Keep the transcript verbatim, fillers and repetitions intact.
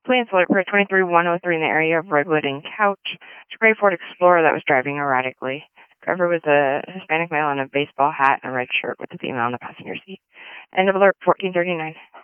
Police alert for a twenty-three one oh three in the area of Redwood and Couch. It's a gray Ford Explorer that was driving erratically. Driver was a Hispanic male in a baseball hat and a red shirt with a female in the passenger seat. End of alert, fourteen thirty-nine.